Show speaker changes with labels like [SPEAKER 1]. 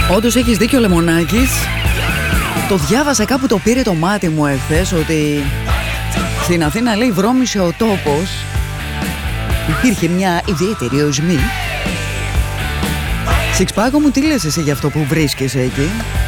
[SPEAKER 1] Όντως έχεις δίκιο, Λεμονάκης. Το διάβασα κάπου, το πήρε το μάτι μου εχθές, ότι στην Αθήνα, λέει, βρώμησε ο τόπος. Υπήρχε μια ιδιαίτερη οσμή. Σιξπάκο μου, τι λες εσύ για αυτό που βρίσκεσαι εκεί?